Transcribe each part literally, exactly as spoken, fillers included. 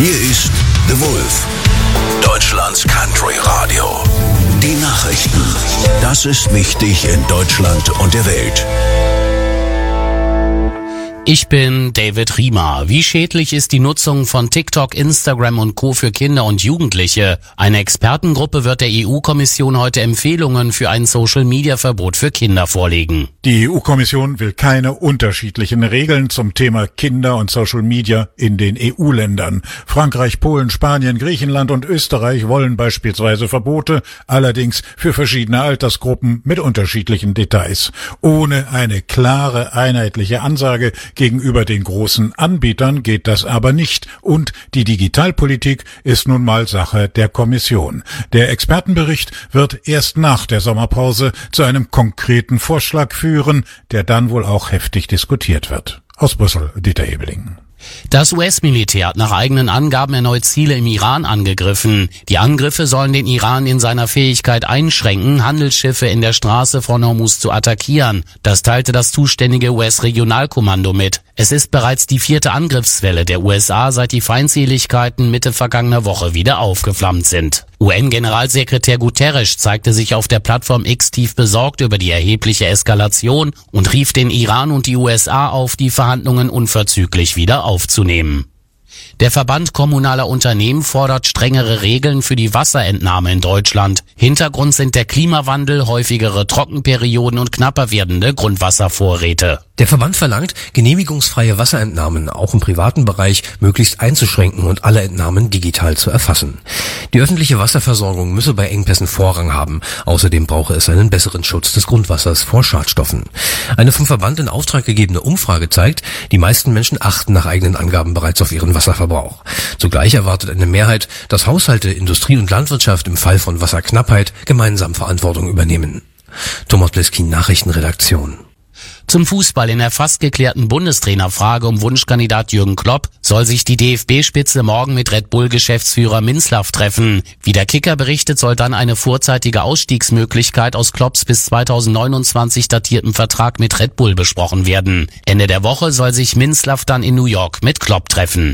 Hier ist The Wolf, Deutschlands Country Radio. Die Nachrichten. Das ist wichtig in Deutschland und der Welt. Ich bin David Riemer. Wie schädlich ist die Nutzung von TikTok, Instagram und Co. für Kinder und Jugendliche? Eine Expertengruppe wird der E U-Kommission heute Empfehlungen für ein Social-Media-Verbot für Kinder vorlegen. Die E U-Kommission will keine unterschiedlichen Regeln zum Thema Kinder und Social Media in den E U-Ländern. Frankreich, Polen, Spanien, Griechenland und Österreich wollen beispielsweise Verbote, allerdings für verschiedene Altersgruppen mit unterschiedlichen Details. Ohne eine klare, einheitliche Ansage gegenüber den großen Anbietern geht das aber nicht. Und die Digitalpolitik ist nun mal Sache der Kommission. Der Expertenbericht wird erst nach der Sommerpause zu einem konkreten Vorschlag führen, der dann wohl auch heftig diskutiert wird. Aus Brüssel, Dieter Hebeling. Das U S-Militär hat nach eigenen Angaben erneut Ziele im Iran angegriffen. Die Angriffe sollen den Iran in seiner Fähigkeit einschränken, Handelsschiffe in der Straße von Hormuz zu attackieren. Das teilte das zuständige U S-Regionalkommando mit. Es ist bereits die vierte Angriffswelle der U S A, seit die Feindseligkeiten Mitte vergangener Woche wieder aufgeflammt sind. U N-Generalsekretär Guterres zeigte sich auf der Plattform X tief besorgt über die erhebliche Eskalation und rief den Iran und die U S A auf, die Verhandlungen unverzüglich wieder aufzunehmen. Der Verband kommunaler Unternehmen fordert strengere Regeln für die Wasserentnahme in Deutschland. Hintergrund sind der Klimawandel, häufigere Trockenperioden und knapper werdende Grundwasservorräte. Der Verband verlangt, genehmigungsfreie Wasserentnahmen auch im privaten Bereich möglichst einzuschränken und alle Entnahmen digital zu erfassen. Die öffentliche Wasserversorgung müsse bei Engpässen Vorrang haben. Außerdem brauche es einen besseren Schutz des Grundwassers vor Schadstoffen. Eine vom Verband in Auftrag gegebene Umfrage zeigt, die meisten Menschen achten nach eigenen Angaben bereits auf ihren Wasserverbrauch. Zugleich erwartet eine Mehrheit, dass Haushalte, Industrie und Landwirtschaft im Fall von Wasserknappheit gemeinsam Verantwortung übernehmen. Thomas Bleskin, Nachrichtenredaktion. Zum Fußball: In der fast geklärten Bundestrainerfrage um Wunschkandidat Jürgen Klopp soll sich die D F B-Spitze morgen mit Red Bull-Geschäftsführer Minzlaff treffen. Wie der Kicker berichtet, soll dann eine vorzeitige Ausstiegsmöglichkeit aus Klopps bis zweitausendneunundzwanzig datierten Vertrag mit Red Bull besprochen werden. Ende der Woche soll sich Minzlaff dann in New York mit Klopp treffen.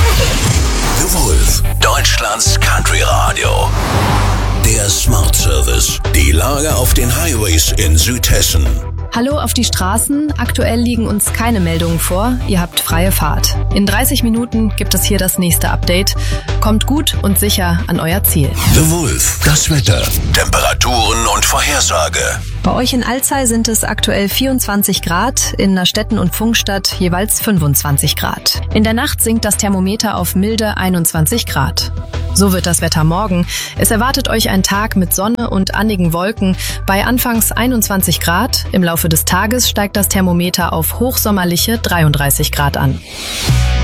The Wolf, Deutschlands Country Radio. Der Smart Service. Die Lage auf den Highways in Südhessen. Hallo auf die Straßen. Aktuell liegen uns keine Meldungen vor. Ihr habt freie Fahrt. In dreißig Minuten gibt es hier das nächste Update. Kommt gut und sicher an euer Ziel. The Wolf, das Wetter, Temperaturen und Vorhersage. Bei euch in Alzey sind es aktuell vierundzwanzig Grad, in Nastetten und Pfungstadt jeweils fünfundzwanzig Grad. In der Nacht sinkt das Thermometer auf milde einundzwanzig Grad. So wird das Wetter morgen. Es erwartet euch ein Tag mit Sonne und annigen Wolken bei anfangs einundzwanzig Grad. Im Laufe des Tages steigt das Thermometer auf hochsommerliche dreiunddreißig Grad an.